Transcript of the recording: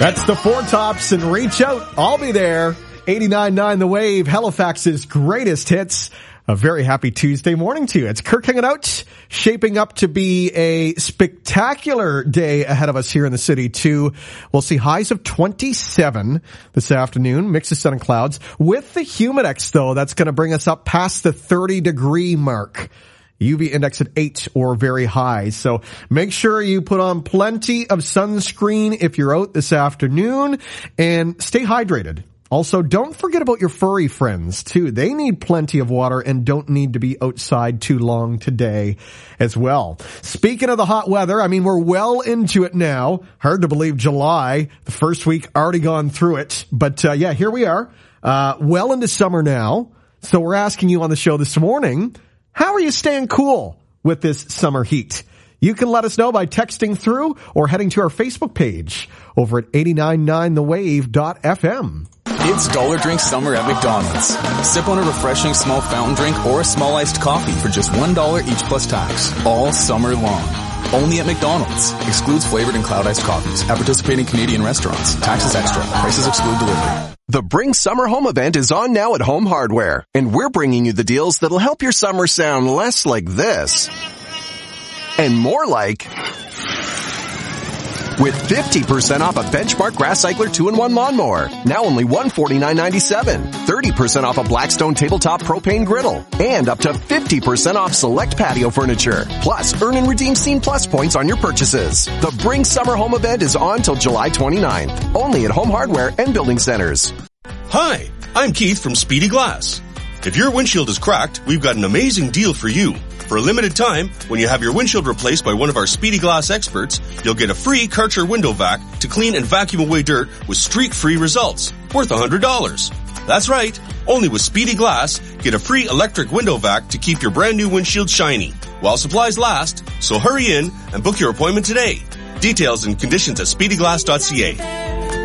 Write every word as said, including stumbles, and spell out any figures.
That's the Four Tops and Reach Out. I'll be there. eighty-nine point nine The Wave, Halifax's greatest hits. A very happy Tuesday morning to you. It's Kirk hanging out, shaping up to be a spectacular day ahead of us here in the city too. We'll see highs of twenty-seven this afternoon, mix of sun and clouds. With the Humidex though, that's going to bring us up past the thirty degree mark. U V index at eight or very high. So make sure you put on plenty of sunscreen if you're out this afternoon and stay hydrated. Also, don't forget about your furry friends, too. They need plenty of water and don't need to be outside too long today as well. Speaking of the hot weather, I mean, we're well into it now. Hard to believe July, the first week, already gone through it. But, uh, yeah, here we are, uh, well into summer now. So we're asking you on the show this morning, how are you staying cool with this summer heat? You can let us know by texting through or heading to our Facebook page over at eight nine nine the wave dot f m. It's Dollar Drink Summer at McDonald's. Sip on a refreshing small fountain drink or a small iced coffee for just one dollar each plus tax, all summer long. Only at McDonald's. Excludes flavored and cloud iced coffees at participating Canadian restaurants. Taxes extra. Prices exclude delivery. The Bring Summer Home event is on now at Home Hardware, and we're bringing you the deals that'll help your summer sound less like this and more like with fifty percent off a Benchmark Grass Cycler two in one lawnmower, now only one hundred forty-nine ninety-seven. thirty percent off a Blackstone Tabletop Propane Griddle, and up to fifty percent off select patio furniture. Plus, earn and redeem Scene Plus points on your purchases. The Bring Summer Home event is on till July twenty-ninth, only at Home Hardware and Building Centers. Hi, I'm Keith from Speedy Glass. If your windshield is cracked, we've got an amazing deal for you. For a limited time, when you have your windshield replaced by one of our Speedy Glass experts, you'll get a free Karcher window vac to clean and vacuum away dirt with streak-free results, worth one hundred dollars. That's right, only with Speedy Glass, get a free electric window vac to keep your brand new windshield shiny, while supplies last, so hurry in and book your appointment today. Details and conditions at speedy glass dot c a.